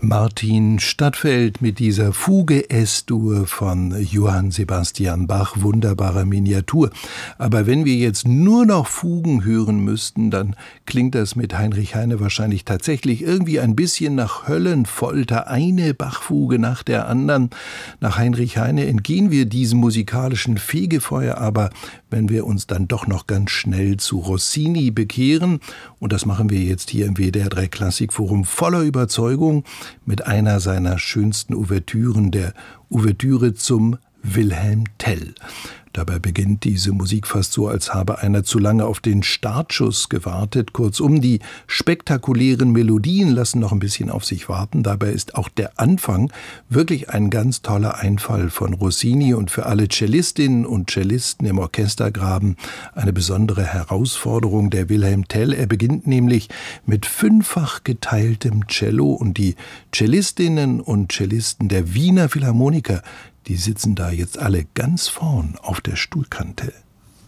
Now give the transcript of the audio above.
Martin Stadtfeld mit dieser Fuge S-Dur von Johann Sebastian Bach, wunderbarer Miniatur. Aber wenn wir jetzt nur noch Fugen hören müssten, dann klingt das mit Heinrich Heine wahrscheinlich tatsächlich irgendwie ein bisschen nach Höllenfolter, eine Bachfuge nach der anderen. Nach Heinrich Heine entgehen wir diesem musikalischen Fegefeuer, aber wenn wir uns dann doch noch ganz schnell zu Rossini bekehren, und das machen wir jetzt hier im WDR 3 Klassikforum voller Überzeugung, mit einer seiner schönsten Ouvertüren, der Ouvertüre zum Wilhelm Tell. Dabei beginnt diese Musik fast so, als habe einer zu lange auf den Startschuss gewartet. Kurzum, die spektakulären Melodien lassen noch ein bisschen auf sich warten. Dabei ist auch der Anfang wirklich ein ganz toller Einfall von Rossini und für alle Cellistinnen und Cellisten im Orchestergraben eine besondere Herausforderung. Der Wilhelm Tell, er beginnt nämlich mit 5-fach geteiltem Cello und die Cellistinnen und Cellisten der Wiener Philharmoniker, die sitzen da jetzt alle ganz vorn auf der Stuhlkante.